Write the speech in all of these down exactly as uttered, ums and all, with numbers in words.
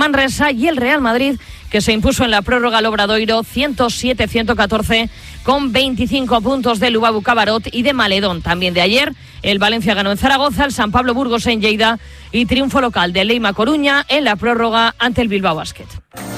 Manresa, y el Real Madrid, que se impuso en la prórroga al Obradoiro ciento siete a ciento catorce con veinticinco puntos de Lubabu Cabarot y de Maledón. También de ayer, el Valencia ganó en Zaragoza, el San Pablo Burgos en Lleida y triunfo local de Leima Coruña en la prórroga ante el Bilbao Basket.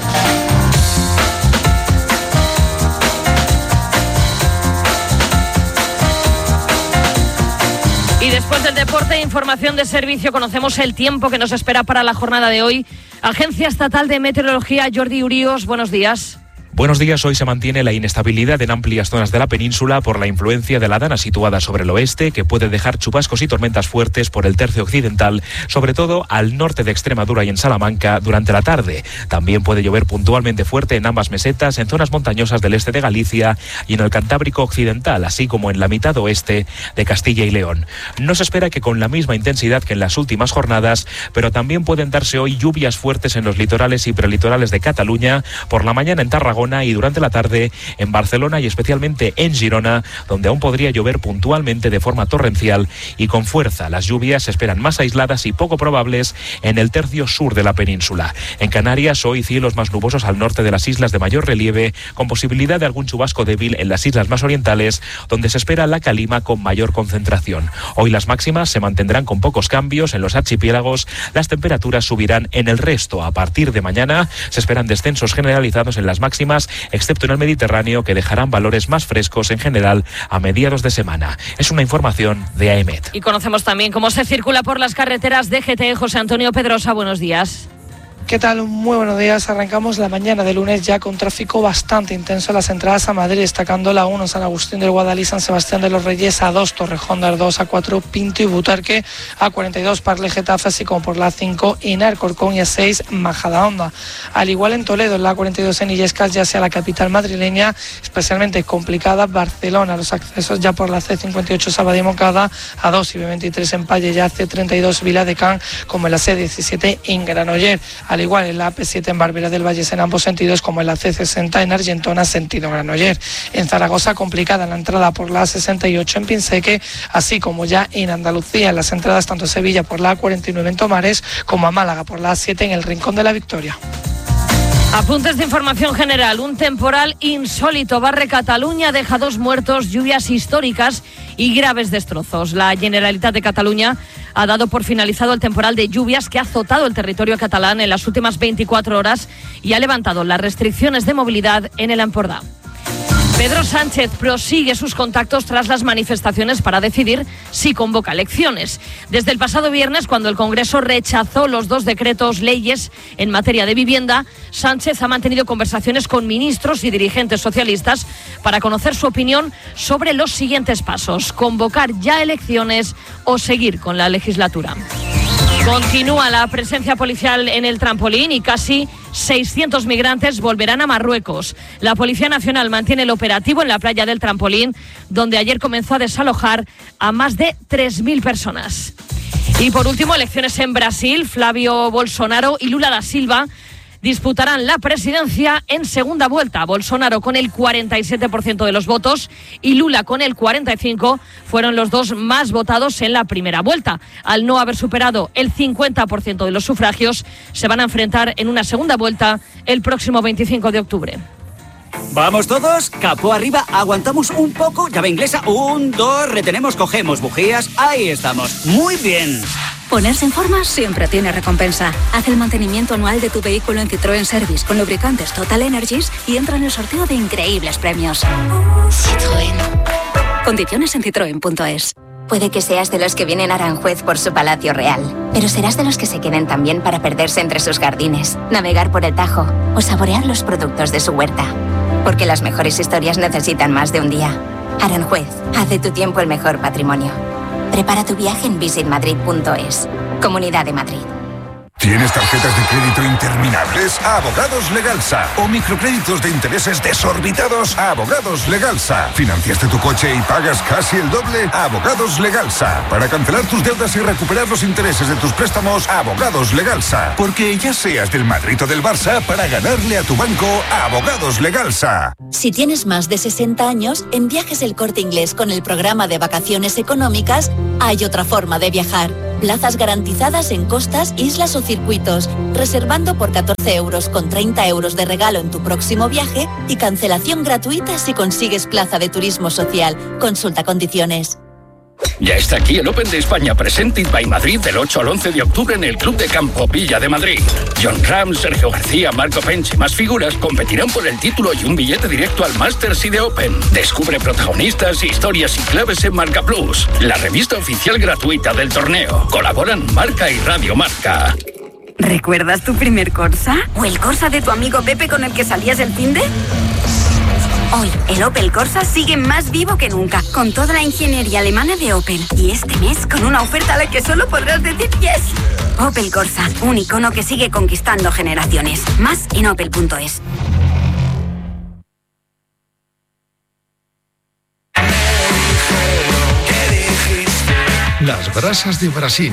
Y después del deporte e información de servicio, conocemos el tiempo que nos espera para la jornada de hoy. Agencia Estatal de Meteorología, Jordi Uríos, buenos días. Buenos días. Hoy se mantiene la inestabilidad en amplias zonas de la península por la influencia de la dana situada sobre el oeste, que puede dejar chubascos y tormentas fuertes por el tercio occidental, sobre todo al norte de Extremadura y en Salamanca durante la tarde. También puede llover puntualmente fuerte en ambas mesetas, en zonas montañosas del este de Galicia y en el Cantábrico occidental, así como en la mitad oeste de Castilla y León. No se espera que con la misma intensidad que en las últimas jornadas, pero también pueden darse hoy lluvias fuertes en los litorales y prelitorales de Cataluña, por la mañana en Tarragona y durante la tarde en Barcelona y especialmente en Girona, donde aún podría llover puntualmente de forma torrencial y con fuerza. Las lluvias se esperan más aisladas y poco probables en el tercio sur de la península. En Canarias hoy cielos más nubosos al norte de las islas de mayor relieve, con posibilidad de algún chubasco débil en las islas más orientales, donde se espera la calima con mayor concentración. Hoy las máximas se mantendrán con pocos cambios en los archipiélagos, las temperaturas subirán en el resto. A partir de mañana se esperan descensos generalizados en las máximas, excepto en el Mediterráneo, que dejarán valores más frescos en general a mediados de semana. Es una información de A E M E T. Y conocemos también cómo se circula por las carreteras de G T E. José Antonio Pedrosa, buenos días. ¿Qué tal? Muy buenos días. Arrancamos la mañana de lunes ya con tráfico bastante intenso en las entradas a Madrid, destacando la uno, San Agustín del Guadalí, San Sebastián de los Reyes, A dos, Torrejón de Ardoz, A cuatro, Pinto y Butarque, A cuarenta y dos, Parle, Getafe, así como por la cinco, Hinar, Corcón, y A seis, Majadahonda. Al igual en Toledo, en la A cuarenta y dos en Illescas, ya sea la capital madrileña, especialmente complicada, Barcelona, los accesos ya por la C cincuenta y ocho, Sabadell Moncada, A dos y B veintitrés en Palle, ya C treinta y dos, Viladecán, como en la C diecisiete en Granollers. Al igual en la A P siete en Barbera del Valle en ambos sentidos, como en la C sesenta en Argentona sentido Granollers. En Zaragoza complicada en la entrada por la A sesenta y ocho en Pinseque, así como ya en Andalucía en las entradas tanto a Sevilla por la A cuarenta y nueve en Tomares como a Málaga por la A siete en el Rincón de la Victoria. Apuntes de información general. Un temporal insólito barre Cataluña, deja dos muertos, lluvias históricas y graves destrozos. La Generalitat de Cataluña ha dado por finalizado el temporal de lluvias que ha azotado el territorio catalán en las últimas veinticuatro horas y ha levantado las restricciones de movilidad en el Empordà. Pedro Sánchez prosigue sus contactos tras las manifestaciones para decidir si convoca elecciones. Desde el pasado viernes, cuando el Congreso rechazó los dos decretos leyes en materia de vivienda, Sánchez ha mantenido conversaciones con ministros y dirigentes socialistas para conocer su opinión sobre los siguientes pasos: convocar ya elecciones o seguir con la legislatura. Continúa la presencia policial en el trampolín y casi seiscientos migrantes volverán a Marruecos. La Policía Nacional mantiene el operativo en la playa del Trampolín, donde ayer comenzó a desalojar a más de tres mil personas. Y por último, elecciones en Brasil. Flavio Bolsonaro y Lula da Silva disputarán la presidencia en segunda vuelta. Bolsonaro con el cuarenta y siete por ciento de los votos y Lula con el cuarenta y cinco por ciento fueron los dos más votados en la primera vuelta. Al no haber superado el cincuenta por ciento de los sufragios, se van a enfrentar en una segunda vuelta el próximo veinticinco de octubre. ¿Vamos todos? Capó arriba, aguantamos un poco, llave inglesa, un, dos, retenemos, cogemos bujías, ahí estamos. Muy bien. Ponerse en forma siempre tiene recompensa. Haz el mantenimiento anual de tu vehículo en Citroën Service con lubricantes Total Energies y entra en el sorteo de increíbles premios. Citroën. Condiciones en citroen punto es. Puede que seas de los que vienen a Aranjuez por su palacio real, pero serás de los que se queden también para perderse entre sus jardines, navegar por el Tajo o saborear los productos de su huerta. Porque las mejores historias necesitan más de un día. Aranjuez, haz de tu tiempo el mejor patrimonio. Prepara tu viaje en visit madrid punto es. Comunidad de Madrid. ¿Tienes tarjetas de crédito interminables? Abogados Legalsa. ¿O microcréditos de intereses desorbitados? Abogados Legalsa. ¿Financiaste tu coche y pagas casi el doble? Abogados Legalsa. Para cancelar tus deudas y recuperar los intereses de tus préstamos, Abogados Legalsa. Porque ya seas del Madrid o del Barça, para ganarle a tu banco, Abogados Legalsa. Si tienes más de sesenta años, en Viajes El Corte Inglés con el programa de vacaciones económicas, hay otra forma de viajar. Plazas garantizadas en costas, islas o circuitos, reservando por catorce euros con treinta euros de regalo en tu próximo viaje y cancelación gratuita si consigues plaza de turismo social. Consulta condiciones. Ya está aquí el Open de España Presented by Madrid del ocho al once de octubre en el Club de Campo Villa de Madrid. Jon Rahm, Sergio García, Marco Pench y más figuras competirán por el título y un billete directo al Masters y de Open. Descubre protagonistas, historias y claves en Marca Plus, la revista oficial gratuita del torneo. Colaboran Marca y Radio Marca. ¿Recuerdas tu primer Corsa? ¿O el Corsa de tu amigo Pepe con el que salías el finde? Hoy, el Opel Corsa sigue más vivo que nunca, con toda la ingeniería alemana de Opel. Y este mes, con una oferta a la que solo podrás decir yes. Opel Corsa, un icono que sigue conquistando generaciones. Más en opel punto es. Las brasas de Brasil.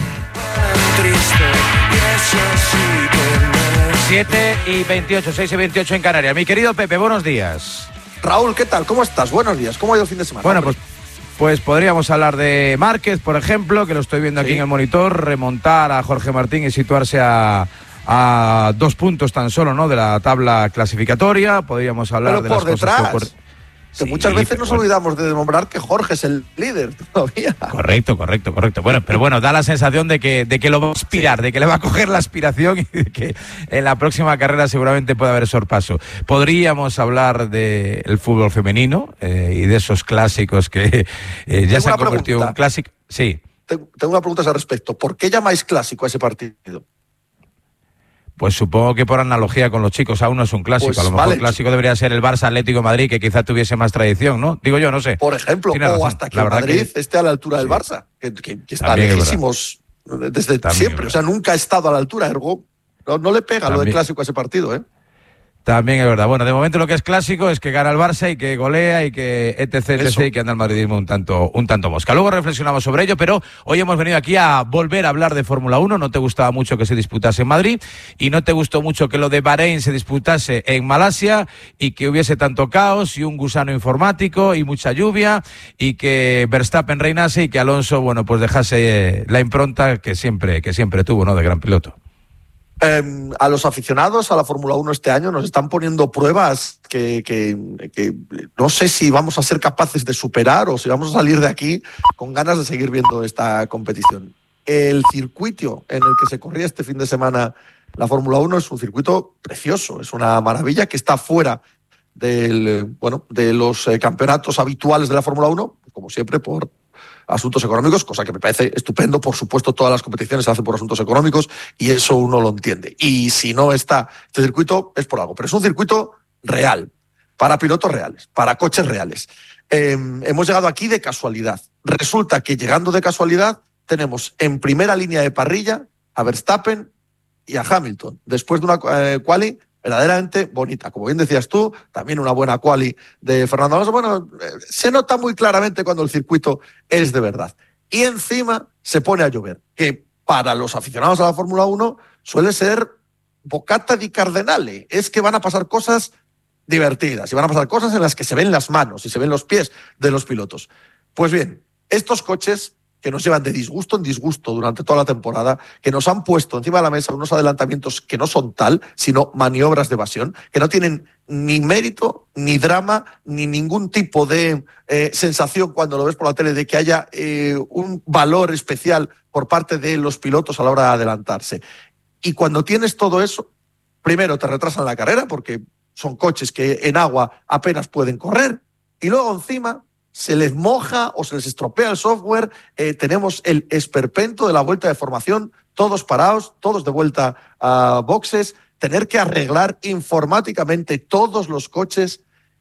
siete y veintiocho, seis y veintiocho en Canarias. Mi querido Pepe, buenos días. Raúl, ¿qué tal? ¿Cómo estás? Buenos días. ¿Cómo ha ido el fin de semana? Bueno, pues, pues podríamos hablar de Márquez, por ejemplo, que lo estoy viendo aquí sí. en el monitor, remontar a Jorge Martín y situarse a, a dos puntos tan solo, ¿no?, de la tabla clasificatoria. Podríamos hablar Pero de por las detrás. cosas que ocurren. Que Sí, muchas veces nos bueno. olvidamos de nombrar que Jorge es el líder todavía. Correcto, correcto, correcto. Bueno, pero bueno, da la sensación de que, de que lo va a aspirar, de que le va a coger la aspiración y de que en la próxima carrera seguramente puede haber sorpaso. Podríamos hablar del fútbol femenino eh, y de esos clásicos que eh, ya se han convertido en un clásico. Sí. Tengo una pregunta al respecto. ¿Por qué llamáis clásico a ese partido? Pues supongo que por analogía con los chicos, aún no es un clásico. Pues a lo mejor vale. clásico debería ser el Barça Atlético de Madrid, que quizá tuviese más tradición, ¿no? Digo yo, no sé. Por ejemplo, Tiene o razón. hasta que La el verdad Madrid que- esté a la altura del Sí. Barça, que, que- que está También es lejísimos desde También siempre. O es sea, nunca ha estado a la altura, ergo no, no le pega lo de También. clásico a ese partido, ¿eh? También es verdad. Bueno, de momento lo que es clásico es que gana el Barça y que golea y que etc, Eso. etc, y que anda el madridismo un tanto, un tanto mosca. Luego reflexionamos sobre ello, pero hoy hemos venido aquí a volver a hablar de Fórmula uno. No te gustaba mucho que se disputase en Madrid y no te gustó mucho que lo de Bahrein se disputase en Malasia y que hubiese tanto caos y un gusano informático y mucha lluvia y que Verstappen reinase y que Alonso, bueno, pues dejase eh, la impronta que siempre, que siempre tuvo, ¿no?, de gran piloto. Eh, a los aficionados a la Fórmula uno este año nos están poniendo pruebas que, que, que no sé si vamos a ser capaces de superar o si vamos a salir de aquí con ganas de seguir viendo esta competición. El circuito en el que se corría este fin de semana la Fórmula uno es un circuito precioso, es una maravilla que está fuera del, bueno, de los eh, campeonatos habituales de la Fórmula uno, como siempre por asuntos económicos, cosa que me parece estupendo. Por supuesto, todas las competiciones se hacen por asuntos económicos y eso uno lo entiende. Y si no está este circuito es por algo, pero es un circuito real, para pilotos reales, para coches reales. Eh, hemos llegado aquí de casualidad. Resulta que llegando de casualidad tenemos en primera línea de parrilla a Verstappen y a Hamilton, después de una eh, quali verdaderamente bonita. Como bien decías tú, también una buena quali de Fernando Alonso. Bueno, eh, se nota muy claramente cuando el circuito es de verdad. Y encima se pone a llover, que para los aficionados a la Fórmula uno suele ser boccata di cardenale. Es que van a pasar cosas divertidas y van a pasar cosas en las que se ven las manos y se ven los pies de los pilotos. Pues bien, estos coches que nos llevan de disgusto en disgusto durante toda la temporada, que nos han puesto encima de la mesa unos adelantamientos que no son tal, sino maniobras de evasión, que no tienen ni mérito, ni drama, ni ningún tipo de eh, sensación cuando lo ves por la tele de que haya eh, un valor especial por parte de los pilotos a la hora de adelantarse. Y cuando tienes todo eso, primero te retrasan la carrera porque son coches que en agua apenas pueden correr, y luego encima se les moja o se les estropea el software. Eh, tenemos el esperpento de la vuelta de formación, todos parados, todos de vuelta a boxes, tener que arreglar informáticamente todos los coches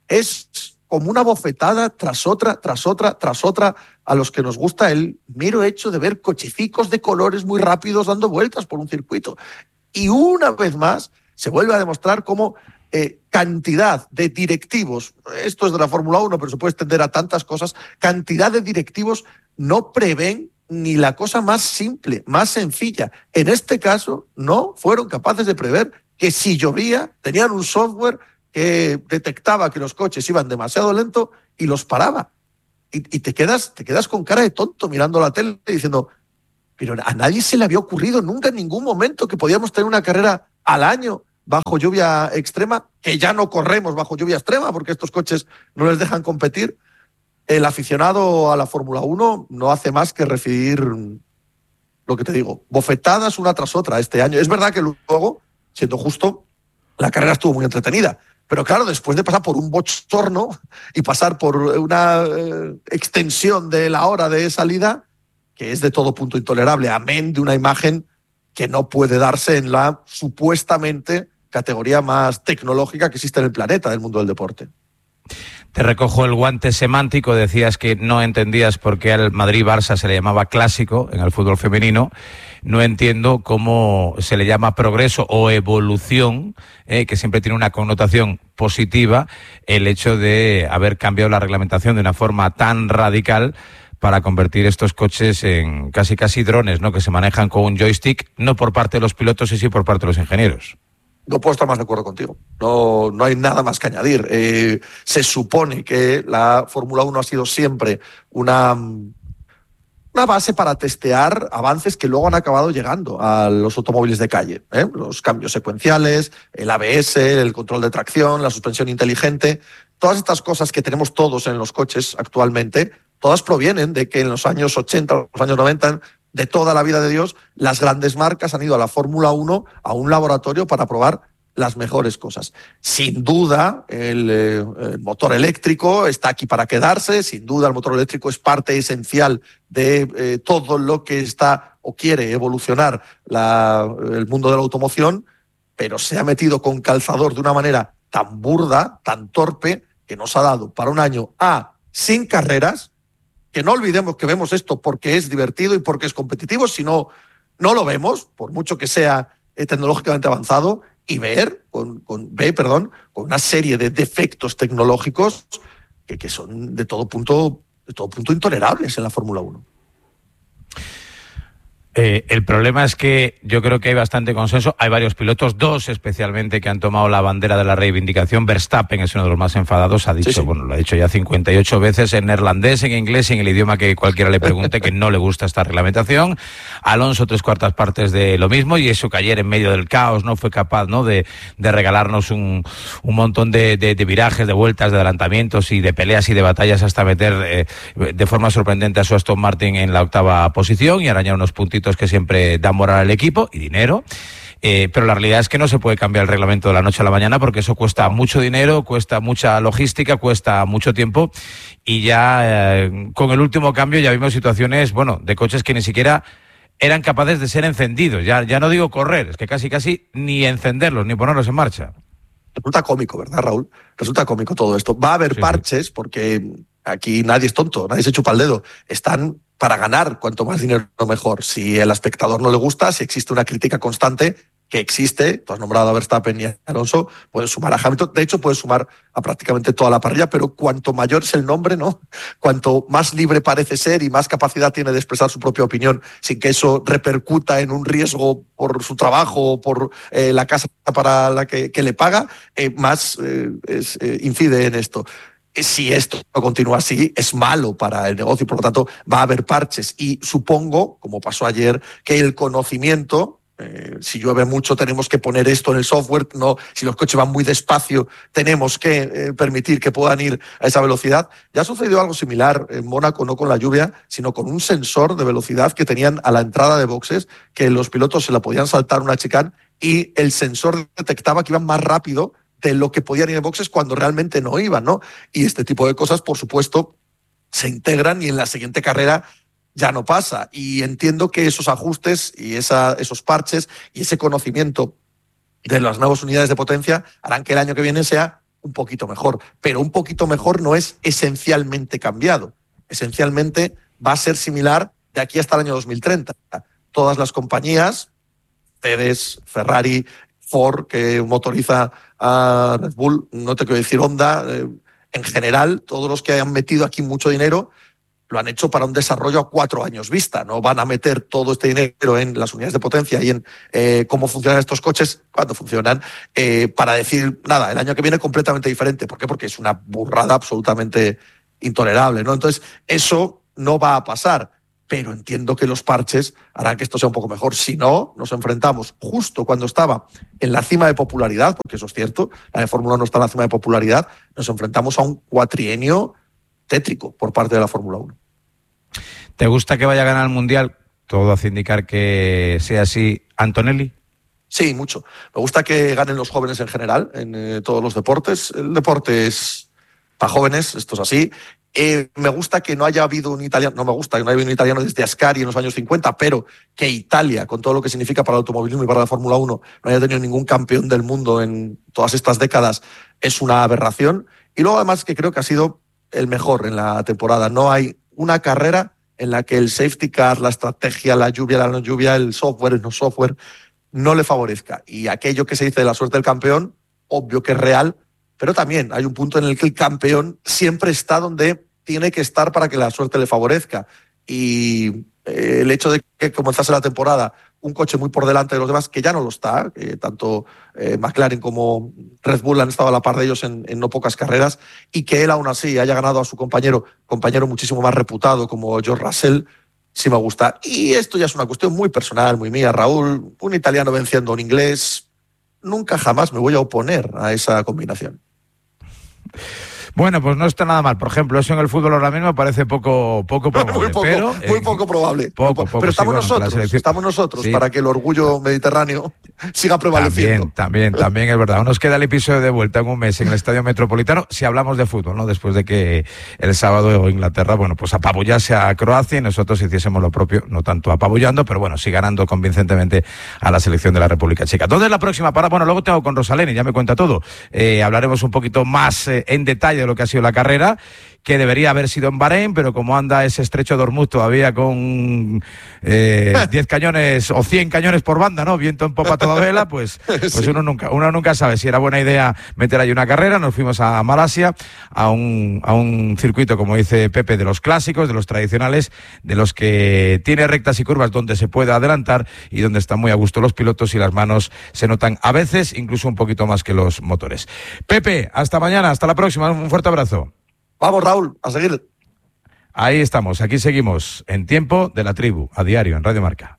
es como una bofetada tras otra, tras otra, tras otra, a los que nos gusta el mero hecho de ver cochecicos de colores muy rápidos dando vueltas por un circuito. Y una vez más se vuelve a demostrar cómo Eh, cantidad de directivos, esto es de la Fórmula uno, pero se puede extender a tantas cosas, cantidad de directivos no prevén ni la cosa más simple, más sencilla. En este caso, no fueron capaces de prever que si llovía, tenían un software que detectaba que los coches iban demasiado lento y los paraba. Y, y te quedas, te quedas con cara de tonto mirando la tele y diciendo, pero a nadie se le había ocurrido nunca en ningún momento que podíamos tener una carrera al año bajo lluvia extrema, que ya no corremos bajo lluvia extrema porque estos coches no les dejan competir. El aficionado a la Fórmula uno no hace más que recibir, lo que te digo, bofetadas una tras otra este año. Es verdad que luego, siendo justo, la carrera estuvo muy entretenida. Pero claro, después de pasar por un bochorno y pasar por una eh, extensión de la hora de salida, que es de todo punto intolerable, amén de una imagen que no puede darse en la supuestamente categoría más tecnológica que existe en el planeta del mundo del deporte. Te recojo el guante semántico, decías que no entendías por qué al Madrid-Barça se le llamaba clásico en el fútbol femenino. No entiendo cómo se le llama progreso o evolución, eh, que siempre tiene una connotación positiva, el hecho de haber cambiado la reglamentación de una forma tan radical para convertir estos coches en casi casi drones, ¿no?, que se manejan con un joystick, no por parte de los pilotos, y sí por parte de los ingenieros. No puedo estar más de acuerdo contigo. No, no hay nada más que añadir. Eh, se supone que la Fórmula uno ha sido siempre una, una base para testear avances que luego han acabado llegando a los automóviles de calle, ¿eh? Los cambios secuenciales, el A B S, el control de tracción, la suspensión inteligente. Todas estas cosas que tenemos todos en los coches actualmente, todas provienen de que en los años ochenta, los años noventa, de toda la vida de Dios, las grandes marcas han ido a la Fórmula uno, a un laboratorio para probar las mejores cosas. Sin duda, el, eh, el motor eléctrico está aquí para quedarse. Sin duda, el motor eléctrico es parte esencial de eh, todo lo que está o quiere evolucionar la, el mundo de la automoción, pero se ha metido con calzador de una manera tan burda, tan torpe, que nos ha dado para un año A, sin carreras, que no olvidemos que vemos esto porque es divertido y porque es competitivo, sino no lo vemos, por mucho que sea eh, tecnológicamente avanzado, y ver, con, con, ve, perdón, con una serie de defectos tecnológicos que, que son de todo punto, de todo punto intolerables en la Fórmula uno. Eh, el problema es que yo creo que hay bastante consenso. Hay varios pilotos, dos especialmente, que han tomado la bandera de la reivindicación. Verstappen es uno de los más enfadados. Ha dicho, sí, sí. bueno, lo ha dicho ya cincuenta y ocho veces en neerlandés, en inglés y en el idioma que cualquiera le pregunte, que no le gusta esta reglamentación. Alonso, tres cuartas partes de lo mismo, y eso que ayer en medio del caos no fue capaz, ¿no?, de, de regalarnos un, un montón de, de, de virajes, de vueltas, de adelantamientos y de peleas y de batallas, hasta meter eh, de forma sorprendente a su Aston Martin en la octava posición y arañar unos puntitos que siempre dan moral al equipo y dinero. Eh, pero la realidad es que no se puede cambiar el reglamento de la noche a la mañana, porque eso cuesta mucho dinero, cuesta mucha logística, cuesta mucho tiempo, y ya eh, con el último cambio ya vimos situaciones, bueno, de coches que ni siquiera eran capaces de ser encendidos. Ya, ya no digo correr, es que casi casi ni encenderlos, ni ponerlos en marcha. Resulta cómico, ¿verdad, Raúl? Resulta cómico todo esto. Va a haber sí, parches, sí. porque aquí nadie es tonto, nadie se chupa el dedo. Están para ganar, cuanto más dinero mejor. Si el espectador no le gusta, si existe una crítica constante, que existe, tú has nombrado a Verstappen y a Alonso, puedes sumar a Hamilton, de hecho puedes sumar a prácticamente toda la parrilla, pero cuanto mayor es el nombre, ¿no?, cuanto más libre parece ser y más capacidad tiene de expresar su propia opinión sin que eso repercuta en un riesgo por su trabajo o por eh, la casa para la que, que le paga, eh, más eh, es, eh, incide en esto. Si esto continúa así, es malo para el negocio y por lo tanto va a haber parches. Y supongo, como pasó ayer, que el conocimiento, eh, si llueve mucho tenemos que poner esto en el software, no, si los coches van muy despacio tenemos que eh, permitir que puedan ir a esa velocidad. Ya ha sucedido algo similar en Mónaco, no con la lluvia, sino con un sensor de velocidad que tenían a la entrada de boxes, que los pilotos se la podían saltar una chicane y el sensor detectaba que iban más rápido de lo que podían ir en boxes cuando realmente no iban, ¿no? Y este tipo de cosas, por supuesto, se integran y en la siguiente carrera ya no pasa. Y entiendo que esos ajustes y esa, esos parches y ese conocimiento de las nuevas unidades de potencia harán que el año que viene sea un poquito mejor. Pero un poquito mejor no es esencialmente cambiado. Esencialmente va a ser similar de aquí hasta el año dos mil treinta. Todas las compañías, Mercedes, Ferrari, Ford, que motoriza a Red Bull, no te quiero decir Honda, eh, en general, todos los que han metido aquí mucho dinero lo han hecho para un desarrollo a cuatro años vista. No van a meter todo este dinero en las unidades de potencia y en eh, cómo funcionan estos coches, cuando funcionan, eh, para decir, nada, el año que viene completamente diferente. ¿Por qué? Porque es una burrada absolutamente intolerable, ¿no? Entonces, eso no va a pasar. pero entiendo que los parches harán que esto sea un poco mejor. Si no, nos enfrentamos justo cuando estaba en la cima de popularidad, porque eso es cierto, la de Fórmula uno está en la cima de popularidad, nos enfrentamos a un cuatrienio tétrico por parte de la Fórmula uno. ¿Te gusta que vaya a ganar el Mundial? Todo hace indicar que sea así. ¿Antonelli? Sí, mucho. Me gusta que ganen los jóvenes en general, en eh, todos los deportes. El deporte es para jóvenes, esto es así. Eh, me gusta que no haya habido un italiano, no me gusta que no haya habido un italiano desde Ascari en los años cincuenta, pero que Italia, con todo lo que significa para el automovilismo y para la Fórmula uno, no haya tenido ningún campeón del mundo en todas estas décadas, es una aberración. Y luego además que creo que ha sido el mejor en la temporada. No hay una carrera en la que el safety car, la estrategia, la lluvia, la no lluvia, el software, el no software, no le favorezca. Y aquello que se dice de la suerte del campeón, obvio que es real, pero también hay un punto en el que el campeón siempre está donde tiene que estar para que la suerte le favorezca. Y eh, el hecho de que comenzase la temporada un coche muy por delante de los demás, que ya no lo está, que tanto eh, McLaren como Red Bull han estado a la par de ellos en, en no pocas carreras, y que él aún así haya ganado a su compañero, compañero muchísimo más reputado como George Russell, sí me gusta. Y esto ya es una cuestión muy personal, muy mía, Raúl. Un italiano venciendo a un inglés, nunca jamás me voy a oponer a esa combinación. Bueno, pues no está nada mal. Por ejemplo, eso en el fútbol ahora mismo parece poco, poco probable. Muy poco, pero, muy eh, poco probable. Poco, poco, pero estamos sí, bueno, nosotros, estamos nosotros sí. para que el orgullo mediterráneo siga prevaleciendo. También, también, también es verdad. Nos queda el episodio de vuelta en un mes en el Estadio Metropolitano, si hablamos de fútbol, ¿no? Después de que el sábado Inglaterra, bueno, pues apabullase a Croacia y nosotros hiciésemos lo propio, no tanto apabullando, pero bueno, sí ganando convincentemente a la selección de la República Checa. ¿Dónde es la próxima parada? Bueno, luego tengo con Rosalén y ya me cuenta todo. Eh, hablaremos un poquito más eh, en detalle de lo que ha sido la carrera, que debería haber sido en Bahrein, pero como anda ese estrecho de Hormuz todavía con eh, diez cañones o cien cañones por banda, ¿no? Viento en popa a toda vela, pues, pues sí. uno nunca uno nunca sabe si era buena idea meter ahí una carrera. Nos fuimos a Malasia, a un, a un circuito, como dice Pepe, de los clásicos, de los tradicionales, de los que tiene rectas y curvas donde se puede adelantar y donde están muy a gusto los pilotos y las manos se notan a veces incluso un poquito más que los motores. Pepe, hasta mañana, hasta la próxima, un fuerte abrazo. Vamos, Raúl, a seguir. Ahí estamos, aquí seguimos, en Tiempo de la Tribu, a diario, en Radio Marca.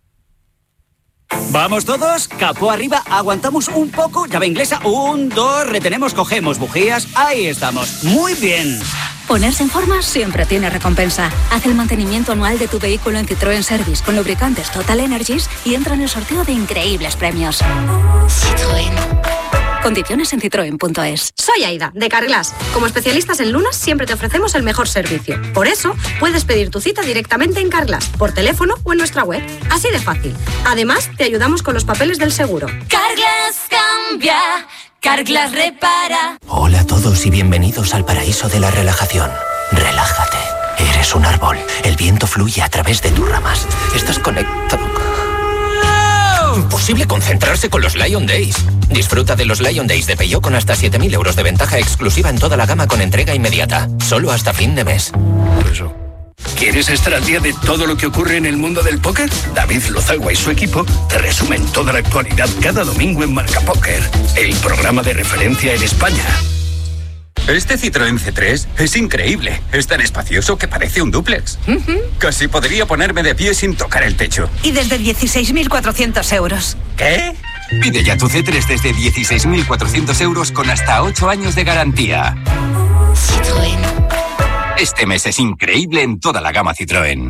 ¿Vamos todos? Capó arriba, aguantamos un poco, llave inglesa, un, dos, retenemos, cogemos bujías, ahí estamos, muy bien. Ponerse en forma siempre tiene recompensa. Haz el mantenimiento anual de tu vehículo en Citroën Service con lubricantes Total Energies y entra en el sorteo de increíbles premios. Citroën. Condiciones en citroen punto es. Soy Aida, de Carglass. Como especialistas en lunas, siempre te ofrecemos el mejor servicio. Por eso, puedes pedir tu cita directamente en Carglass, por teléfono o en nuestra web. Así de fácil. Además, te ayudamos con los papeles del seguro. Carglass cambia, Carglass repara. Hola a todos y bienvenidos al paraíso de la relajación. Relájate. Eres un árbol. El viento fluye a través de tus ramas. Estás conectado. Imposible concentrarse con los Lion Days. Disfruta de los Lion Days de Peugeot con hasta siete mil euros de ventaja exclusiva en toda la gama con entrega inmediata. Solo hasta fin de mes. Eso. ¿Quieres estar al día de todo lo que ocurre en el mundo del póker? David Lozagua y su equipo te resumen toda la actualidad cada domingo en Marca Póker, el programa de referencia en España. Este Citroën C tres es increíble. Es tan espacioso que parece un dúplex. Uh-huh. Casi podría ponerme de pie sin tocar el techo. Y desde dieciséis mil cuatrocientos euros. ¿Qué? Pide ya tu C tres desde dieciséis mil cuatrocientos euros con hasta ocho años de garantía. Citroën. Este mes es increíble en toda la gama Citroën.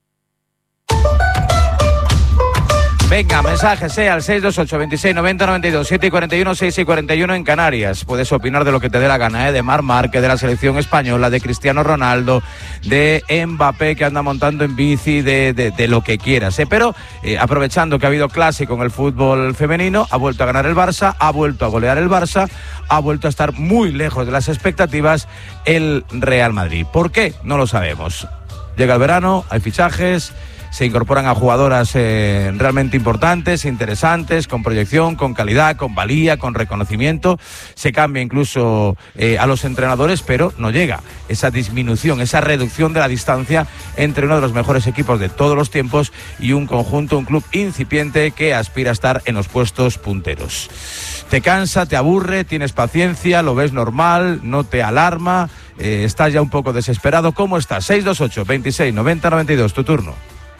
Venga, mensajes, eh, al seis dos ocho, veintiséis, noventa, noventa y dos, siete y cuarenta y uno, seis y cuarenta y uno en Canarias. Puedes opinar de lo que te dé la gana, eh, de Marc Márquez, de la selección española, de Cristiano Ronaldo, de Mbappé que anda montando en bici, de, de, de lo que quieras. Eh. Pero eh, aprovechando que ha habido clásico en el fútbol femenino, ha vuelto a ganar el Barça, ha vuelto a golear el Barça, ha vuelto a estar muy lejos de las expectativas el Real Madrid. ¿Por qué? No lo sabemos. Llega el verano, hay fichajes, se incorporan a jugadoras eh, realmente importantes, interesantes, con proyección, con calidad, con valía, con reconocimiento. Se cambia incluso eh, a los entrenadores, pero no llega esa disminución, esa reducción de la distancia entre uno de los mejores equipos de todos los tiempos y un conjunto, un club incipiente que aspira a estar en los puestos punteros. Te cansa, te aburre, tienes paciencia, lo ves normal, no te alarma, eh, estás ya un poco desesperado. ¿Cómo estás? seis dos ocho, veintiséis, noventa, noventa y dos, tu turno.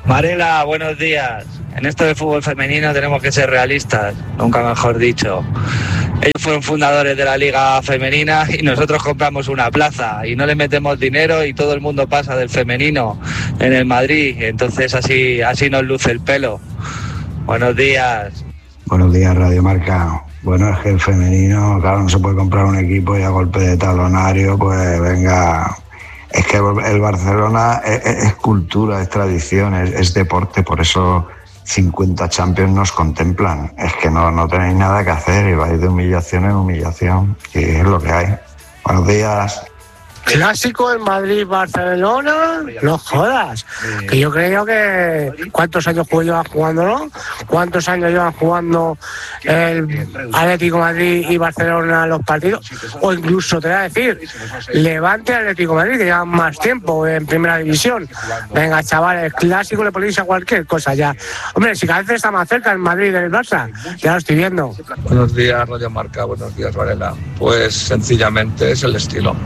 Marela, buenos días. En esto de fútbol femenino tenemos que ser realistas, nunca mejor dicho. Ellos fueron fundadores de la Liga Femenina y nosotros compramos una plaza y no le metemos dinero y todo el mundo pasa del femenino en el Madrid. Entonces así, así nos luce el pelo. Buenos días. Buenos días, Radio Marca. Bueno, es que el femenino, claro, no se puede comprar un equipo y a golpe de talonario, pues venga... Es que el Barcelona es, es cultura, es tradición, es, es deporte, por eso cincuenta Champions nos contemplan. Es que no, no tenéis nada que hacer y vais de humillación en humillación, y es lo que hay. Buenos días. Clásico en Madrid-Barcelona, no jodas. Que yo creo que... ¿Cuántos años llevan jugándolo? ¿Cuántos años llevan jugando el Atlético Madrid y Barcelona los partidos? O incluso, te voy a decir, Levante Atlético Madrid, que llevan más tiempo en primera división. Venga, chavales, clásico le ponéis a cualquier cosa ya. Hombre, si cada vez está más cerca el Madrid del Barça, ya lo estoy viendo. Buenos días, Radio Marca, buenos días, Varela. Pues sencillamente es el estilo.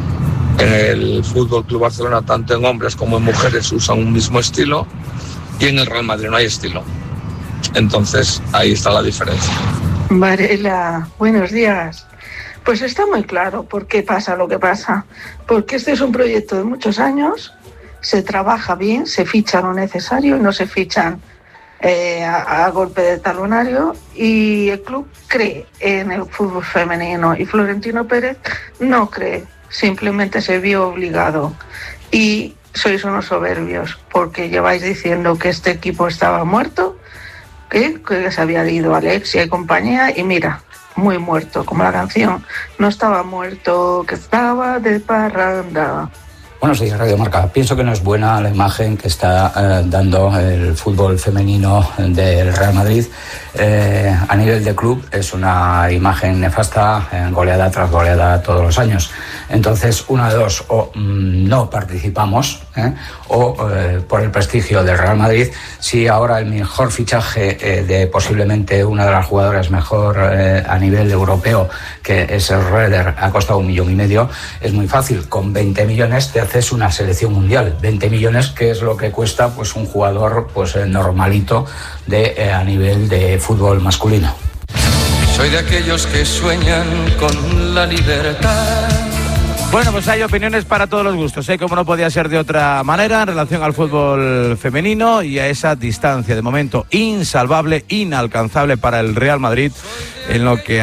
En el Fútbol Club Barcelona, tanto en hombres como en mujeres, usan un mismo estilo, y en el Real Madrid no hay estilo. Entonces, ahí está la diferencia. Varela, buenos días. Pues está muy claro por qué pasa lo que pasa. Porque este es un proyecto de muchos años, se trabaja bien, se ficha lo necesario y no se fichan eh, a, a golpe de talonario, y el club cree en el fútbol femenino y Florentino Pérez no cree. Simplemente se vio obligado y sois unos soberbios porque lleváis diciendo que este equipo estaba muerto, que, que se había ido Alexia y compañía, y mira, muy muerto, como la canción, no estaba muerto, que estaba de parranda. Buenos días, Radio Marca. Pienso que no es buena la imagen que está eh, dando el fútbol femenino del Real Madrid. Eh, a nivel de club es una imagen nefasta, eh, goleada tras goleada todos los años. Entonces, una de dos, o mm, no participamos, eh, o eh, por el prestigio del Real Madrid, si ahora el mejor fichaje eh, de posiblemente una de las jugadoras mejor eh, a nivel europeo, que es el Reder, ha costado un millón y medio, es muy fácil. Con veinte millones te haces una selección mundial. veinte millones, que es lo que cuesta pues un jugador pues eh, normalito de eh, a nivel de fútbol masculino. Soy de aquellos que sueñan con la libertad. Bueno, pues hay opiniones para todos los gustos, ¿eh? Como no podía ser de otra manera en relación al fútbol femenino y a esa distancia de momento insalvable, inalcanzable para el Real Madrid en lo que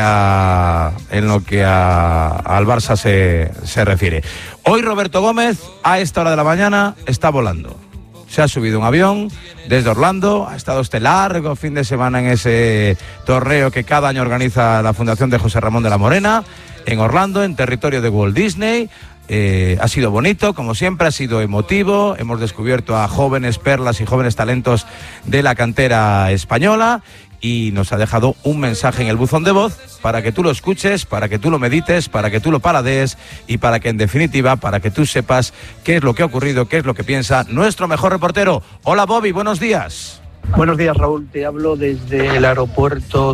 a en lo que a, al Barça se, se refiere. Hoy Roberto Gómez a esta hora de la mañana está volando. Se ha subido un avión desde Orlando, ha estado este largo fin de semana en ese torneo que cada año organiza la Fundación de José Ramón de la Morena, en Orlando, en territorio de Walt Disney. Eh, ha sido bonito, como siempre, ha sido emotivo. Hemos descubierto a jóvenes perlas y jóvenes talentos de la cantera española y nos ha dejado un mensaje en el buzón de voz para que tú lo escuches, para que tú lo medites, para que tú lo paladees y para que, en definitiva, para que tú sepas qué es lo que ha ocurrido, qué es lo que piensa nuestro mejor reportero. Hola, Bobby, buenos días. Buenos días, Raúl. Te hablo desde el aeropuerto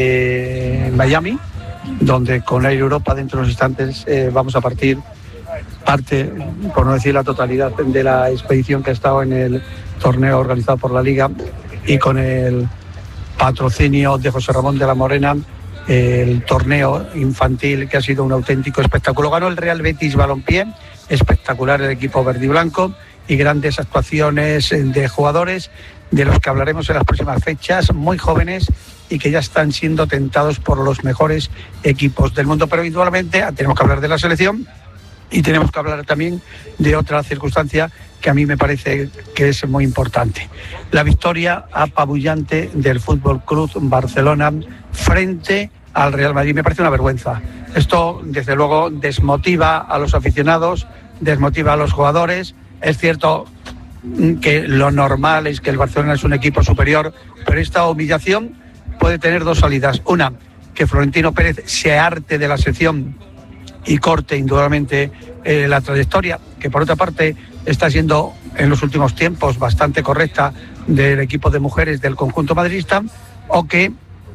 de Miami, donde con Air Europa dentro de unos instantes eh, vamos a partir parte, por no decir la totalidad, de la expedición que ha estado en el torneo organizado por la Liga y con el patrocinio de José Ramón de la Morena, el torneo infantil que ha sido un auténtico espectáculo. Ganó el Real Betis Balompié, espectacular el equipo verde y blanco, y grandes actuaciones de jugadores de los que hablaremos en las próximas fechas, muy jóvenes y que ya están siendo tentados por los mejores equipos del mundo. Pero individualmente tenemos que hablar de la selección y tenemos que hablar también de otra circunstancia que a mí me parece que es muy importante. La victoria apabullante del Fútbol Club Barcelona frente al Real Madrid. Me parece una vergüenza. Esto, desde luego, desmotiva a los aficionados, desmotiva a los jugadores. Es cierto que lo normal es que el Barcelona es un equipo superior, pero esta humillación puede tener dos salidas. Una, que Florentino Pérez se harte de la sección y corte indudablemente eh, la trayectoria, que por otra parte está siendo en los últimos tiempos bastante correcta del equipo de mujeres del conjunto madridista, o que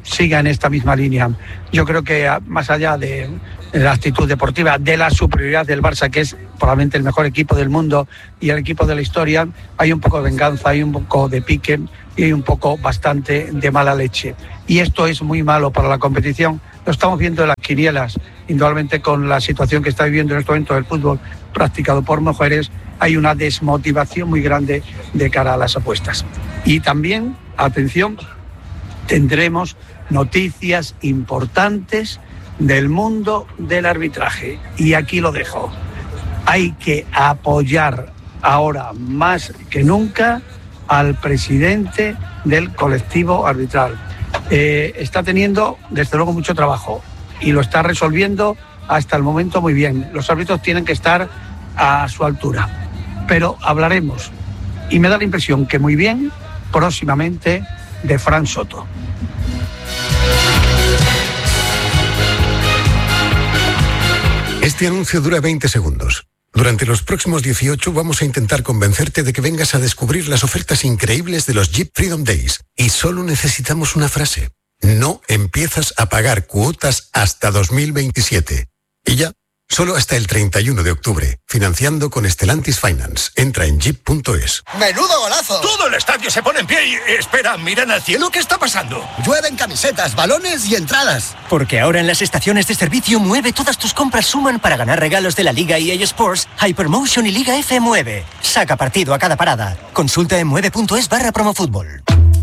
siga en esta misma línea. Yo creo que más allá de la actitud deportiva, de la superioridad del Barça, que es probablemente el mejor equipo del mundo y el equipo de la historia, hay un poco de venganza, hay un poco de pique y hay un poco bastante de mala leche. Y esto es muy malo para la competición. Lo estamos viendo en las quinielas, indudablemente con la situación que está viviendo en este momento el fútbol practicado por mujeres, hay una desmotivación muy grande de cara a las apuestas. Y también, atención, tendremos noticias importantes del mundo del arbitraje. Y aquí lo dejo. Hay que apoyar ahora más que nunca al presidente del colectivo arbitral. Eh, está teniendo, desde luego, mucho trabajo y lo está resolviendo hasta el momento muy bien. Los árbitros tienen que estar a su altura. Pero hablaremos, y me da la impresión que muy bien, próximamente, de Fran Soto. Este anuncio dura veinte segundos. Durante los próximos dieciocho vamos a intentar convencerte de que vengas a descubrir las ofertas increíbles de los Jeep Freedom Days. Y solo necesitamos una frase. No empiezas a pagar cuotas hasta dos mil veintisiete. Y ya, solo hasta el treinta y uno de octubre. Financiando con Stellantis Finance. Entra en jeep punto es. ¡Menudo golazo! Todo el estadio se pone en pie y... Espera, miran al cielo, ¿qué está pasando? Llueven camisetas, balones y entradas. Porque ahora en las estaciones de servicio Mueve todas tus compras suman para ganar regalos de la Liga E A Sports, Hypermotion y Liga F Mueve. Saca partido a cada parada. Consulta en mueve punto es barra promofútbol.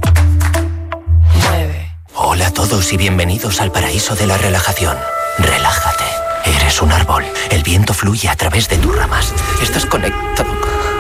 Hola a todos y bienvenidos al paraíso de la relajación. Relájate. Eres un árbol. El viento fluye a través de tus ramas. Estás conectado.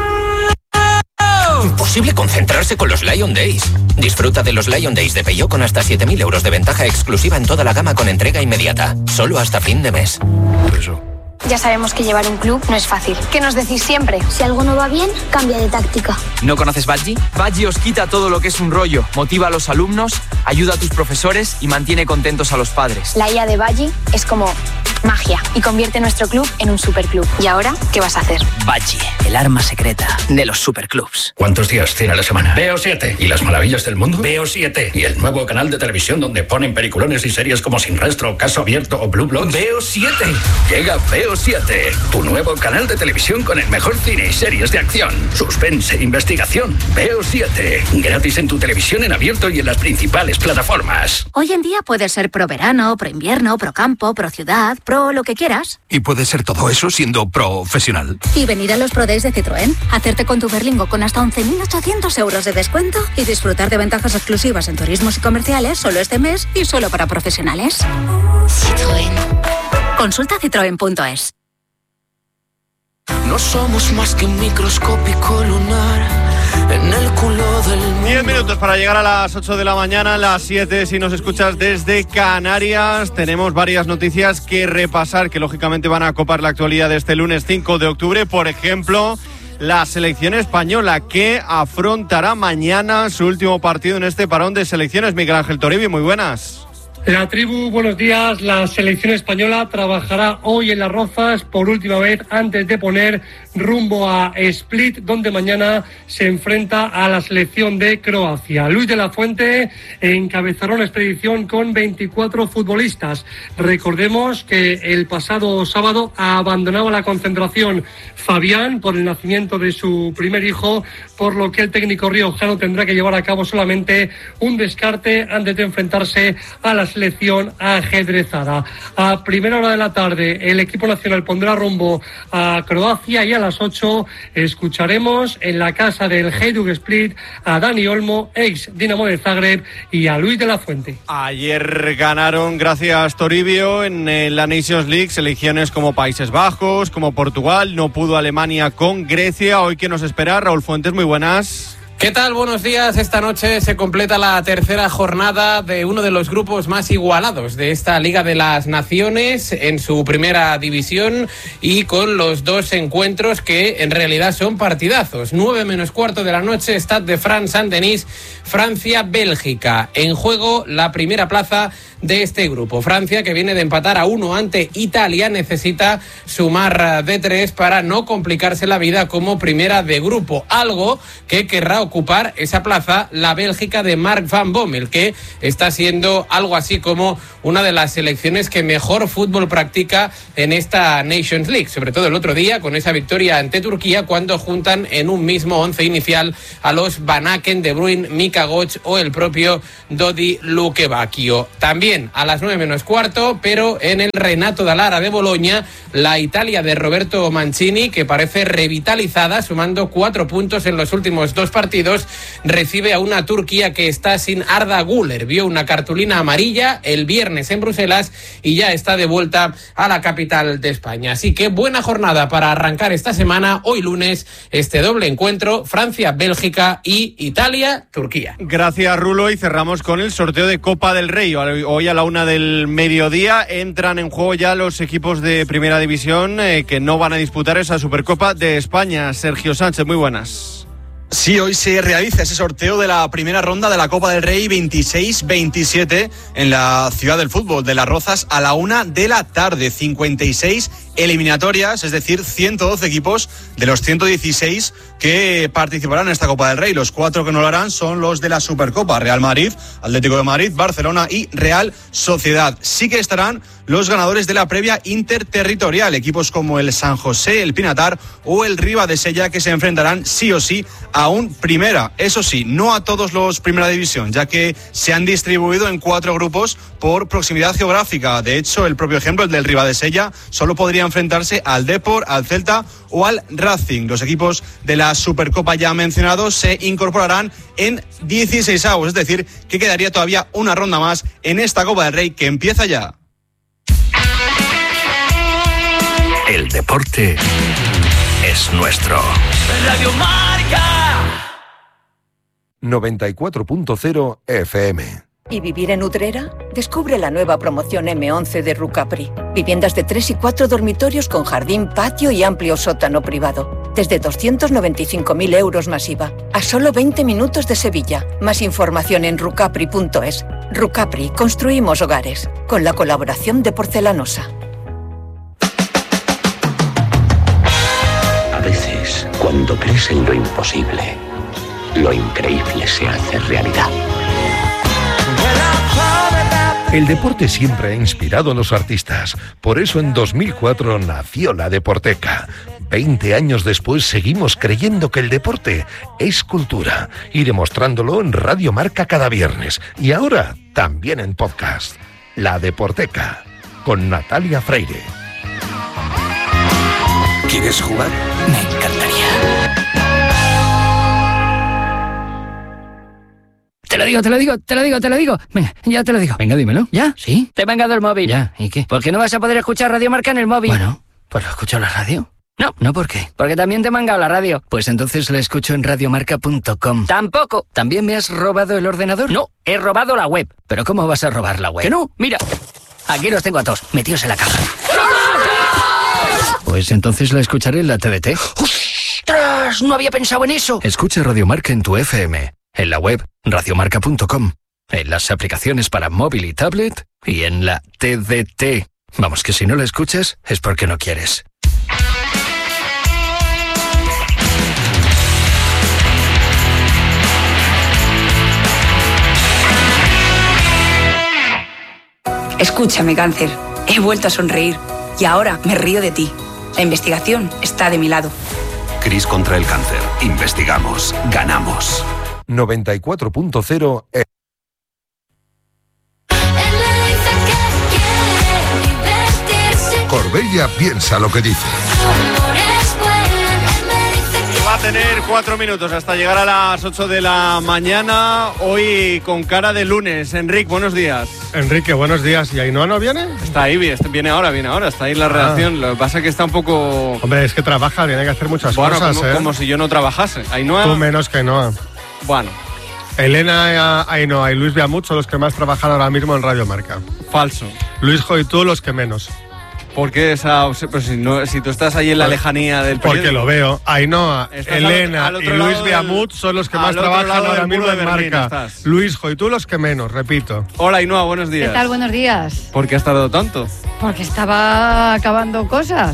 Imposible concentrarse con los Lion Days. Disfruta de los Lion Days de Peugeot con hasta siete mil euros de ventaja exclusiva en toda la gama con entrega inmediata. Solo hasta fin de mes. Eso. Ya sabemos que llevar un club no es fácil. ¿Qué nos decís siempre? Si algo no va bien, cambia de táctica. ¿No conoces Badgie? Badgie os quita todo lo que es un rollo, motiva a los alumnos, ayuda a tus profesores y mantiene contentos a los padres. La I A de Badgie es como magia y convierte nuestro club en un superclub. ¿Y ahora qué vas a hacer? Badgie, el arma secreta de los superclubs. ¿Cuántos días tiene la semana? Veo siete. ¿Y las maravillas del mundo? Veo siete. ¿Y el nuevo canal de televisión donde ponen peliculones y series como Sin Rastro, Caso Abierto o Blue Bloods? Veo siete. Llega Veo siete, tu nuevo canal de televisión con el mejor cine y series de acción, suspense, investigación. Veo siete. Gratis en tu televisión en abierto y en las principales plataformas. Hoy en día puedes ser pro verano, pro invierno, pro campo, pro ciudad, pro lo que quieras. Y puede ser todo eso siendo profesional. Y venir a los Pro Days de Citroën, hacerte con tu Berlingo con hasta once mil ochocientos euros de descuento y disfrutar de ventajas exclusivas en turismos y comerciales solo este mes y solo para profesionales. Citroën. Consulta citroen punto es. No somos más que un microscópico lunar en el culo del mundo. diez minutos para llegar a las ocho de la mañana, las siete si nos escuchas desde Canarias. Tenemos varias noticias que repasar que lógicamente van a copar la actualidad de este lunes cinco de octubre. Por ejemplo, la selección española que afrontará mañana su último partido en este parón de selecciones. Miguel Ángel Toribio, muy buenas. La tribu, buenos días. La selección española trabajará hoy en Las Rozas por última vez antes de poner rumbo a Split, donde mañana se enfrenta a la selección de Croacia. Luis de la Fuente encabezará una expedición con veinticuatro futbolistas. Recordemos que el pasado sábado abandonaba la concentración Fabián por el nacimiento de su primer hijo, por lo que el técnico riojano tendrá que llevar a cabo solamente un descarte antes de enfrentarse a la selección ajedrezada. A primera hora de la tarde el equipo nacional pondrá rumbo a Croacia y a las ocho escucharemos en la casa del Hajduk Split a Dani Olmo, ex Dinamo de Zagreb, y a Luis de la Fuente. Ayer ganaron, gracias Toribio, en la Nations League selecciones como Países Bajos, como Portugal. No pudo Alemania con Grecia. Hoy, ¿qué nos espera? Raúl Fuentes, muy buenas. ¿Qué tal? Buenos días. Esta noche se completa la tercera jornada de uno de los grupos más igualados de esta Liga de las Naciones en su primera división y con los dos encuentros que en realidad son partidazos. nueve menos cuarto de la noche, Stade de France Saint-Denis, Francia-Bélgica. En juego la primera plaza de este grupo. Francia, que viene de empatar a uno ante Italia, necesita sumar de tres para no complicarse la vida como primera de grupo, algo que querrá ocurrir ocupar esa plaza la Bélgica de Mark van Bommel, que está siendo algo así como una de las selecciones que mejor fútbol practica en esta Nations League, sobre todo el otro día con esa victoria ante Turquía, cuando juntan en un mismo once inicial a los Van Aken, De Bruyne, Mika Götze o el propio Dodi Lukebakio. También a las nueve menos cuarto, pero en el Renato Dall'Ara de Boloña, la Italia de Roberto Mancini, que parece revitalizada, sumando cuatro puntos en los últimos dos partidos, recibe a una Turquía que está sin Arda Güler. Vio una cartulina amarilla el viernes en Bruselas y ya está de vuelta a la capital de España. Así que buena jornada para arrancar esta semana. Hoy lunes, este doble encuentro, Francia, Bélgica y Italia, Turquía. Gracias, Rulo, y cerramos con el sorteo de Copa del Rey. Hoy a la una del mediodía entran en juego ya los equipos de Primera División eh, que no van a disputar esa Supercopa de España. Sergio Sánchez, muy buenas. Sí, hoy se realiza ese sorteo de la primera ronda de la Copa del Rey veintiséis veintisiete en la Ciudad del Fútbol de Las Rozas a la una de la tarde. cincuenta y seis eliminatorias, es decir, ciento doce equipos de los ciento dieciséis que participarán en esta Copa del Rey. Los cuatro que no lo harán son los de la Supercopa: Real Madrid, Atlético de Madrid, Barcelona y Real Sociedad. Sí que estarán los ganadores de la previa interterritorial, equipos como el San José, el Pinatar o el Ribadesella, que se enfrentarán sí o sí a un Primera. Eso sí, no a todos los Primera División, ya que se han distribuido en cuatro grupos por proximidad geográfica. De hecho, el propio ejemplo, el del Ribadesella, solo podría enfrentarse al Depor, al Celta o al Racing. Los equipos de la Supercopa ya mencionados se incorporarán en dieciseisavos, es decir, que quedaría todavía una ronda más en esta Copa del Rey que empieza ya. El deporte es nuestro. Radio Marca noventa y cuatro punto cero F M. ¿Y vivir en Utrera? Descubre la nueva promoción eme once de Rucapri. Viviendas de tres y cuatro dormitorios con jardín, patio y amplio sótano privado. Desde doscientos noventa y cinco mil euros más I V A. A solo veinte minutos de Sevilla. Más información en rucapri punto es. Rucapri, construimos hogares. Con la colaboración de Porcelanosa. A veces, cuando crees en lo imposible, lo increíble se hace realidad. El deporte siempre ha inspirado a los artistas. Por eso en dos mil cuatro nació la Deporteca. Veinte años después seguimos creyendo que el deporte es cultura y demostrándolo en Radio Marca cada viernes. Y ahora también en podcast. La Deporteca, con Natalia Freire. ¿Quieres jugar? Me encantaría. Te lo digo, te lo digo, te lo digo, te lo digo. Venga, ya te lo digo. Venga, dímelo. ¿Ya? ¿Sí? Te he mangado el móvil. Ya, ¿y qué? ¿Por qué no vas a poder escuchar Radio Marca en el móvil? Bueno, pues lo escucho en la radio. No, no, ¿por qué? Porque también te he mangado la radio. Pues entonces la escucho en radiomarca punto com. Tampoco. ¿También me has robado el ordenador? No, he robado la web. ¿Pero cómo vas a robar la web? Que no, mira. Aquí los tengo a todos, metidos en la caja. Pues entonces la escucharé en la T D T. ¡Ostras! No había pensado en eso. Escucha Radio Marca en tu F M. En la web radiomarca punto com, en las aplicaciones para móvil y tablet y en la T D T. Vamos, que si no la escuchas es porque no quieres. Escúchame, cáncer. He vuelto a sonreír y ahora me río de ti. La investigación está de mi lado. Cris contra el cáncer. Investigamos. Ganamos. noventa y cuatro punto cero F M. Corbella piensa lo que dice. Va a tener cuatro minutos hasta llegar a las ocho de la mañana, hoy con cara de lunes. Enrique, buenos días. Enrique, buenos días. ¿Y Ainhoa no viene? Está ahí, viene ahora, viene ahora, está ahí en la ah. redacción. Lo que pasa es que está un poco... Hombre, es que trabaja, tiene que hacer muchas bueno, cosas, como, ¿eh? como si yo no trabajase. Ainhoa... Tú menos que Ainhoa. Bueno. Elena, Ainhoa y Luis Viamut son los que más trabajan ahora mismo en Radio Marca. Falso. Luis Jo y tú los que menos. ¿Por qué esa pues si, no, si tú estás ahí en la lejanía del periódico? Porque lo veo. Ainhoa, estás Elena al, al y Luis Viamut son los que más trabajan ahora mismo en Marca. Estás. Luis Jo y tú los que menos, repito. Hola Ainhoa, buenos días. ¿Qué tal? Buenos días. ¿Por qué has tardado tanto? Porque estaba acabando cosas.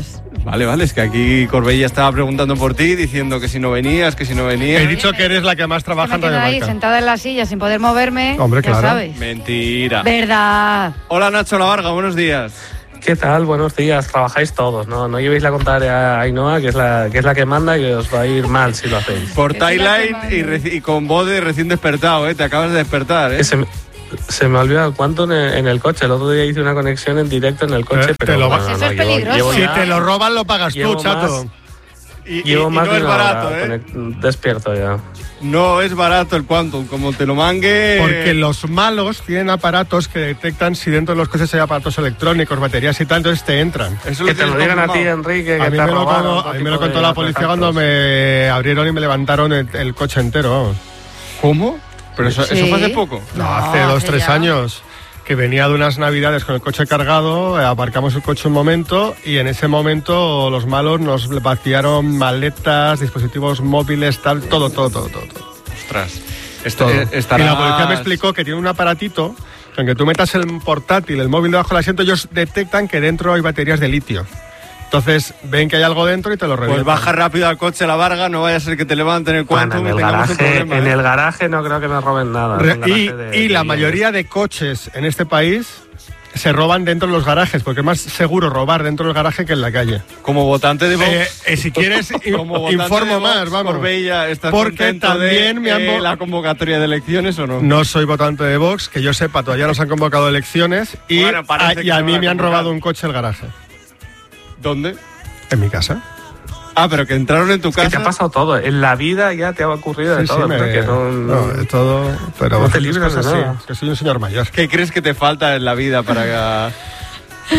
Vale, vale, es que aquí Corbella estaba preguntando por ti, diciendo que si no venías, que si no venías. He dicho que eres la que más trabaja en Radio ahí Marca. sentada en la silla sin poder moverme. Hombre, ya claro. sabes. Mentira. Verdad. Hola Nacho La Varga, buenos días. ¿Qué tal? Buenos días. Trabajáis todos, ¿no? No llevéis la contraria a Ainhoa, que es la que es la que manda y os va a ir mal si lo hacéis. Por Timeline y, reci- y con voz de recién despertado, ¿eh? Te acabas de despertar, ¿eh? Que se, me, se me ha olvidado cuánto en el, en el coche. El otro día hice una conexión en directo en el coche, Eh, pero te lo bueno, vas- no, Eso es llevo- peligroso. llevo Si ya- te lo roban, lo pagas llevo tú, chato. más- Y, Llevo y- y más no de es una barato, hora ¿eh? conect- despierto ya. No es barato el Quantum, como te lo mangue. Porque los malos tienen aparatos que detectan si dentro de los coches hay aparatos electrónicos, baterías y tal, entonces te entran. Eso Que te lo digan a ti, Enrique, que A mí te me lo, robaron contó- todo a mí me tipo lo contó de la policía cuando artefactos. me abrieron y me levantaron el, el coche entero, vamos. ¿Cómo? Pero eso, Sí. eso fue hace poco. No, hace dos, hace tres ya. años. Que venía de unas navidades con el coche cargado, eh, aparcamos el coche un momento y en ese momento los malos nos vaciaron maletas, dispositivos móviles, tal, todo, todo, todo, todo. todo. Ostras. Todo. Este, estarás- Y la policía me explicó que tiene un aparatito que aunque tú metas el portátil, el móvil debajo del asiento, ellos detectan que dentro hay baterías de litio. Entonces ven que hay algo dentro y te lo revientan. Pues baja rápido al coche La Varga, no vaya a ser que te levanten el Bueno, Quantum en, y el tengamos un garaje, problema. en ¿eh? el garaje no creo que me roben nada. Re- Es un y garaje de- y de la bienes. mayoría de coches en este país se roban dentro de los garajes, porque es más seguro robar dentro del garaje que en la calle. Como votante de Vox. Eh, eh, si quieres, in- como votante informo de Vox, más, vamos. Corbella, ¿estás Porque contento también de, me han eh, vo- la convocatoria de elecciones o no? No soy votante de Vox, que yo sepa, todavía nos han convocado elecciones y Bueno, parece a, y que a se mí van a me han convocar. robado un coche el garaje. ¿Dónde? En mi casa. Ah, pero que entraron en tu Es que casa. te ha pasado todo. En la vida ya te ha ocurrido de Sí, sí, todo. me- Enrique, no, no, es todo, pero no te bastantes libras de cosas sí, nada. que soy un señor mayor. ¿Qué crees que te falta en la vida para que...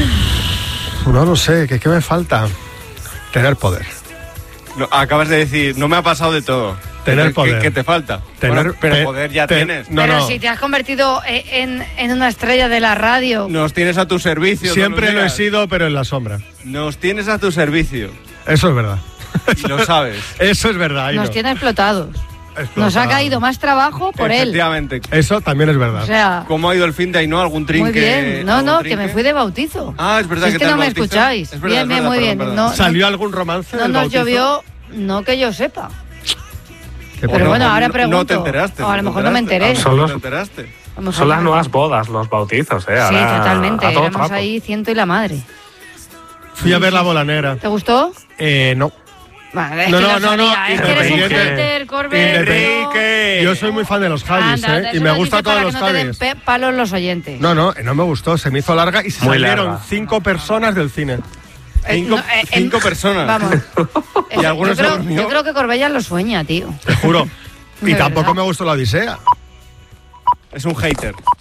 No lo sé, ¿qué, qué me falta? Tener poder. No, acabas de decir, no me ha pasado de todo. Tener ¿Qué- poder. ¿Qué, qué te falta? Tener- Bueno, pero te- poder ya te- tienes. No, Pero no. si te has convertido e- en, en una estrella de la radio. Nos tienes a tu servicio. Siempre todos lo los he días. sido, pero en la sombra. Nos tienes a tu servicio. Eso es verdad. Y lo sabes. Eso es verdad. ahí Nos no. tiene explotados. Explotado. Nos ha caído más trabajo por él. Efectivamente. Eso también es verdad. O sea, ¿Cómo ha ido el fin de ahí, no? ¿Algún trinque? muy bien. No, algún no, que trinque? me fui de bautizo. Ah, es verdad Si que es que te no has me bautizado. escucháis. Es verdad, bien, es bien, verdad, muy perdón, bien. perdón. No, ¿Salió algún romance no del nos bautizo? llovió, no que yo sepa. Qué Pero pena. bueno, ahora no, pregunto. No te enteraste. O a lo te mejor no me enteraste. enteré. Ah, Son no los- te enteraste. A lo mejor Son las no. nuevas bodas, los bautizos, ¿eh? Sí, Ahora, totalmente. a todo Éramos trapo. ahí ciento y la madre. Fui a ver la bola negra. ¿Te gustó? Eh, no. Vale, es No, que no, lo no, no, sabía, Es que eres un Enrique. hater, Corbett. Enrique. Yo soy muy fan de los Javis, Anda, ¿eh? eso Y me lo gusta dices todos para los que no te den Javis. pe- palos los oyentes. No, no, no me gustó. Se me hizo larga y se Muy salieron larga. cinco personas del cine. Eh, Cinco, no, eh, cinco en- personas. Vamos. Y algunos yo, se creo, durmió. yo creo que Corbella lo sueña, tío. Te juro. Y De tampoco verdad. me gustó la Odisea. Es un hater.